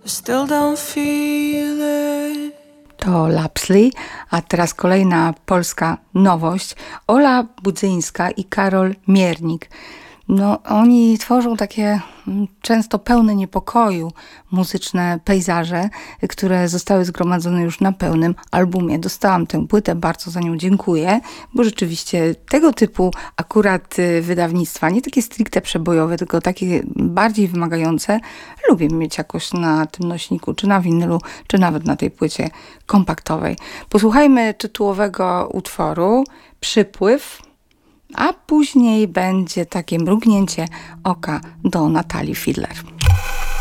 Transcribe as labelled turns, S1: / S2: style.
S1: Still don't feel it.
S2: To Lapsley, a teraz kolejna polska nowość. Ola Budzyńska i Karol Miernik. No, oni tworzą takie często pełne niepokoju muzyczne pejzaże, które zostały zgromadzone już na pełnym albumie. Dostałam tę płytę, bardzo za nią dziękuję, bo rzeczywiście tego typu akurat wydawnictwa, nie takie stricte przebojowe, tylko takie bardziej wymagające, lubię mieć jakoś na tym nośniku, czy na winylu, czy nawet na tej płycie kompaktowej. Posłuchajmy tytułowego utworu Przypływ, a później będzie takie mrugnięcie oka do Natalii Fidler.